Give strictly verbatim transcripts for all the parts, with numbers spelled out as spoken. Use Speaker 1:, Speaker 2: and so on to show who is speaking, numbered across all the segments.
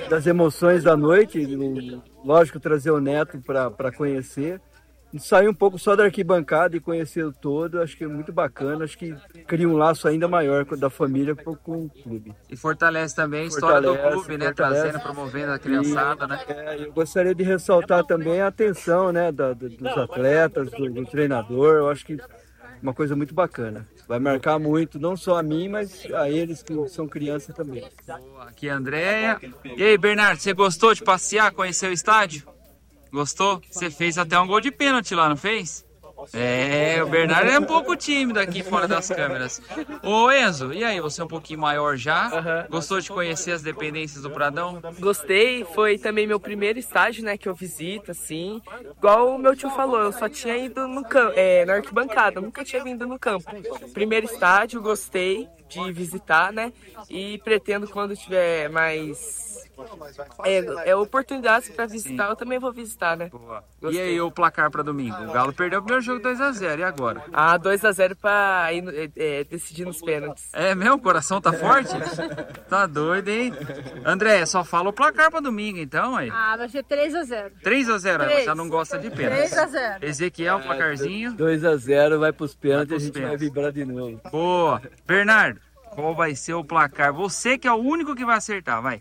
Speaker 1: das emoções da noite, lógico, trazer o neto para conhecer. Sair um pouco só da arquibancada e conhecer o todo, acho que é muito bacana, acho que cria um laço ainda maior da família com o clube.
Speaker 2: E fortalece também a história fortalece, do clube, né? Fortalece. Trazendo, promovendo a criançada, e, né?
Speaker 1: É, eu gostaria de ressaltar também a atenção, né, da, dos atletas, do, do treinador, eu acho que uma coisa muito bacana. Vai marcar muito, não só a mim, mas a eles que são crianças também.
Speaker 2: Aqui é a Andréia. E aí, Bernardo, você gostou de passear, conhecer o estádio? Gostou? Você fez até um gol de pênalti lá, não fez? É, o Bernardo é um pouco tímido aqui fora das câmeras. Ô Enzo, e aí, você é um pouquinho maior já? Uhum. Gostou de conhecer as dependências do Pradão?
Speaker 3: Gostei, foi também meu primeiro estágio, né, que eu visito, assim. Igual o meu tio falou, eu só tinha ido no campo, é, na arquibancada, nunca tinha vindo no campo. Primeiro estágio, gostei de visitar, né, e pretendo quando tiver mais... É, é oportunidade para visitar, eu também vou visitar, né?
Speaker 2: Boa. E aí o placar para domingo? O Galo perdeu o primeiro jogo dois a zero, e agora?
Speaker 3: Ah, dois a zero para é, decidir nos pênaltis.
Speaker 2: É mesmo? O coração tá forte? Tá doido, hein? André, só fala o placar para domingo então, aí.
Speaker 4: Ah, vai ser três a zero.
Speaker 2: três a zero, você já não gosta de pênaltis.
Speaker 4: três a zero.
Speaker 2: Ezequiel, placarzinho.
Speaker 1: dois a zero, vai pros pênaltis e a gente pênaltis. Vai vibrar de novo.
Speaker 2: Boa. Bernardo, qual vai ser o placar? Você que é o único que vai acertar, vai.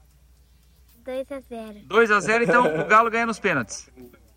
Speaker 4: dois a zero.
Speaker 2: dois a zero, então o Galo ganha nos pênaltis.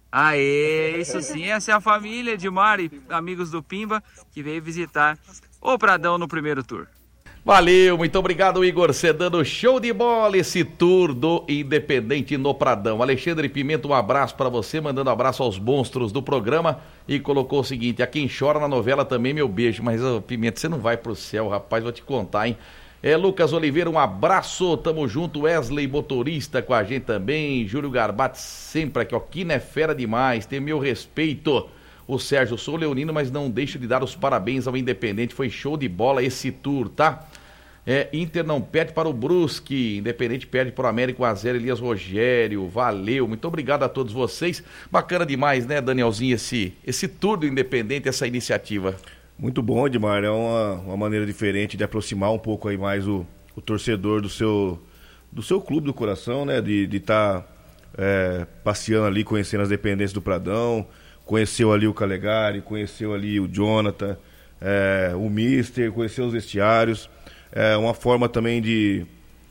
Speaker 2: Aê, isso sim, essa é a família Edmar e amigos do Pimba que veio visitar o Pradão no primeiro tour.
Speaker 5: Valeu, muito obrigado, Igor Sedano. Show de bola esse tour do Independente no Pradão. Alexandre Pimenta, um abraço para você, mandando um abraço aos monstros do programa e colocou o seguinte: a quem chora na novela também meu beijo. Mas, ô, Pimenta, você não vai pro céu, rapaz, vou te contar, hein? É, Lucas Oliveira, um abraço, tamo junto. Wesley motorista com a gente também. Júlio Garbati sempre aqui, ó, que não é fera demais, tem meu respeito. O Sérgio, sou leonino, mas não deixo de dar os parabéns ao Independente, foi show de bola esse tour, tá? É, Inter não perde para o Brusque, Independente perde para o América um a zero, Elias Rogério, valeu, muito obrigado a todos vocês. Bacana demais, né, Danielzinho, esse, esse tour do Independente, essa iniciativa.
Speaker 6: Muito bom, Edmar, é uma, uma maneira diferente de aproximar um pouco aí mais o, o torcedor do seu, do seu clube do coração, né? De estar tá, é, passeando ali, conhecendo as dependências do Pradão, conheceu ali o Calegari, conheceu ali o Jonathan, é, o Mister, conheceu os vestiários. É uma forma também de,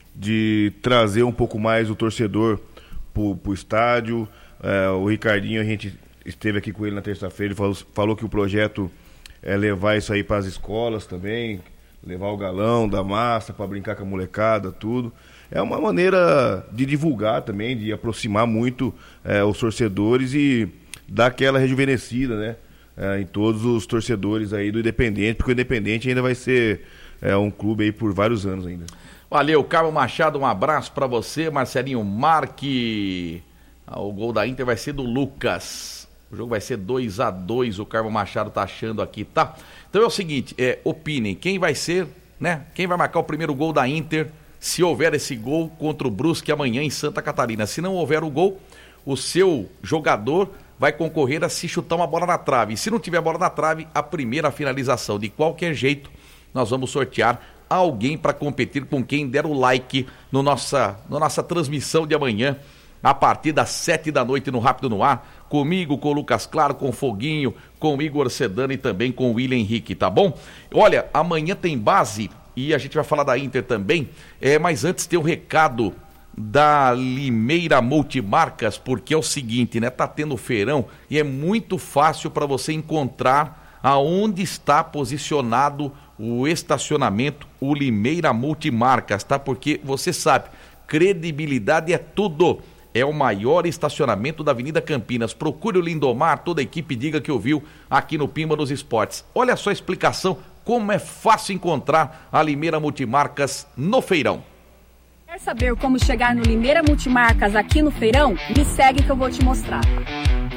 Speaker 6: de trazer um pouco mais o torcedor para o estádio. É, o Ricardinho, a gente esteve aqui com ele na terça-feira, ele falou, falou que o projeto é levar isso aí para as escolas também, levar o galão da massa para brincar com a molecada, tudo. É uma maneira de divulgar também, de aproximar muito é, os torcedores e dar aquela rejuvenescida, né, é, em todos os torcedores aí do Independente, porque o Independente ainda vai ser é, um clube aí por vários anos ainda.
Speaker 5: Valeu, Carlos Machado, um abraço para você, Marcelinho Marque. Ah, o gol da Inter vai ser do Lucas. O jogo vai ser dois a dois, o Carlos Machado tá achando aqui, tá? Então é o seguinte, é, opinem, quem vai ser, né? Quem vai marcar o primeiro gol da Inter, se houver esse gol contra o Brusque amanhã em Santa Catarina. Se não houver o gol, o seu jogador vai concorrer a se chutar uma bola na trave. E se não tiver bola na trave, a primeira finalização. De qualquer jeito, nós vamos sortear alguém para competir com quem der o like no nossa, na nossa transmissão de amanhã, a partir das sete da noite no Rápido no Ar, comigo, com o Lucas Claro, com o Foguinho, com o Igor Sedano e também com o William Henrique, tá bom? Olha, amanhã tem base e a gente vai falar da Inter também, é, mas antes tem o recado da Limeira Multimarcas, porque é o seguinte, né, tá tendo feirão e é muito fácil para você encontrar aonde está posicionado o estacionamento, o Limeira Multimarcas, tá? Porque você sabe, credibilidade é tudo. É o maior estacionamento da Avenida Campinas. Procure o Lindomar, toda a equipe diga que ouviu aqui no Pimba nos Esportes. Olha só a explicação, como é fácil encontrar a Limeira Multimarcas no feirão.
Speaker 7: Quer saber como chegar no Limeira Multimarcas aqui no feirão? Me segue que eu vou te mostrar.